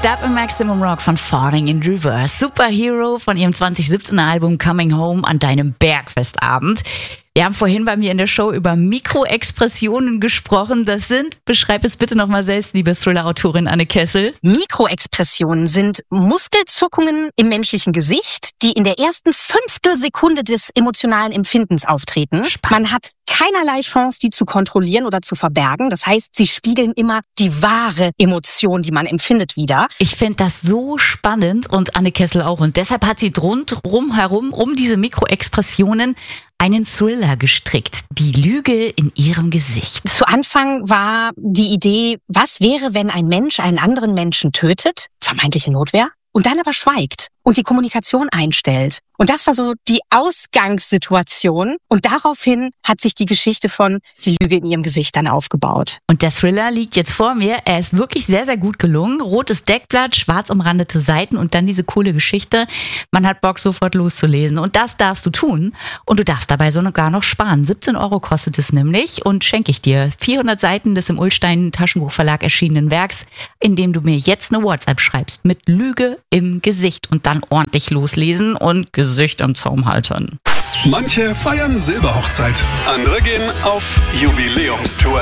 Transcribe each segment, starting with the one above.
Next Up im Maximum Rock von Falling in Reverse. Superhero von ihrem 2017er Album Coming Home an deinem Bergfestabend. Wir haben vorhin bei mir in der Show über Mikroexpressionen gesprochen. Das sind, beschreib es bitte nochmal selbst, liebe Thriller-Autorin Anne Kessel. Mikroexpressionen sind Muskelzuckungen im menschlichen Gesicht, die in der ersten Fünftelsekunde des emotionalen Empfindens auftreten. Spannend. Man hat keinerlei Chance, die zu kontrollieren oder zu verbergen. Das heißt, sie spiegeln immer die wahre Emotion, die man empfindet, wider. Ich finde das so spannend und Anne Kessel auch. Und deshalb hat sie herum um diese Mikroexpressionen einen Thriller gestrickt. Die Lüge in ihrem Gesicht. Zu Anfang war die Idee, was wäre, wenn ein Mensch einen anderen Menschen tötet, vermeintliche Notwehr, und dann aber schweigt und die Kommunikation einstellt. Und das war so die Ausgangssituation. Und daraufhin hat sich die Geschichte von Die Lüge in ihrem Gesicht dann aufgebaut. Und der Thriller liegt jetzt vor mir. Er ist wirklich sehr, sehr gut gelungen. Rotes Deckblatt, schwarz umrandete Seiten und dann diese coole Geschichte. Man hat Bock, sofort loszulesen. Und das darfst du tun. Und du darfst dabei sogar noch sparen. 17 € kostet es nämlich und schenke ich dir. 400 Seiten des im Ullstein Taschenbuchverlag erschienenen Werks, in dem du mir jetzt eine WhatsApp schreibst mit Lüge im Gesicht und dann ordentlich loslesen und Gesicht am Zaum halten. Manche feiern Silberhochzeit, andere gehen auf Jubiläumstour.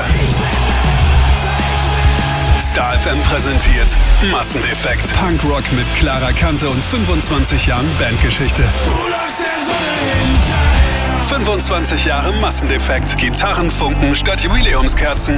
Star FM präsentiert Massendefekt. Punkrock mit klarer Kante und 25 Jahren Bandgeschichte. 25 Jahre Massendefekt. Gitarrenfunken statt Jubiläumskerzen.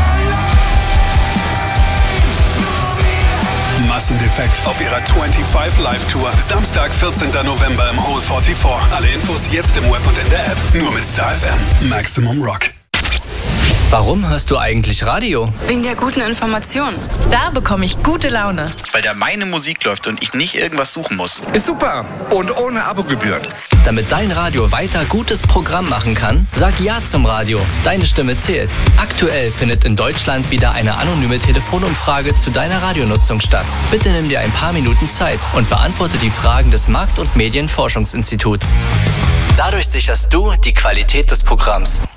Massendefekt auf ihrer 25 Live-Tour. Samstag, 14. November im Hall 44. Alle Infos jetzt im Web und in der App. Nur mit Star FM. Maximum Rock. Warum hörst du eigentlich Radio? Wegen der guten Information. Da bekomme ich gute Laune. Weil da meine Musik läuft und ich nicht irgendwas suchen muss. Ist super und ohne Abogebühren. Damit dein Radio weiter gutes Programm machen kann, sag Ja zum Radio. Deine Stimme zählt. Aktuell findet in Deutschland wieder eine anonyme Telefonumfrage zu deiner Radionutzung statt. Bitte nimm dir ein paar Minuten Zeit und beantworte die Fragen des Markt- und Medienforschungsinstituts. Dadurch sicherst du die Qualität des Programms.